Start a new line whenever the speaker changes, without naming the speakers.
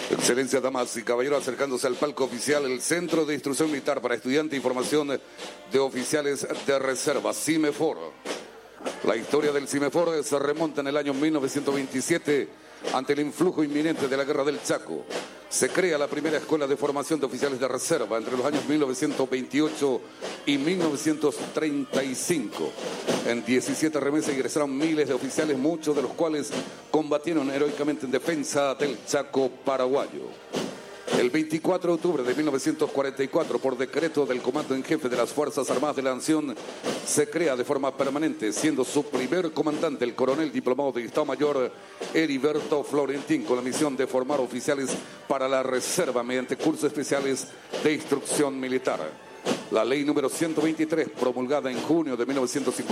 Excelencia, damas y caballeros, acercándose al palco oficial, el Centro de Instrucción Militar para Estudiantes y Formación de Oficiales de Reserva, CIMEFOR. La historia del CIMEFOR se remonta en el año 1927, ante el influjo inminente de la Guerra del Chaco. Se crea la primera escuela de formación de oficiales de reserva entre los años 1928 y 1935. En 17 remesas ingresaron miles de oficiales, muchos de los cuales combatieron heroicamente en defensa del Chaco paraguayo. El 24 de octubre de 1944, por decreto del Comando en Jefe de las Fuerzas Armadas de la Nación, se crea de forma permanente, siendo su primer comandante el coronel diplomado de Estado Mayor Heriberto Florentín, con la misión de formar oficiales para la reserva mediante cursos especiales de instrucción militar. La ley número 123, promulgada en junio de 1950,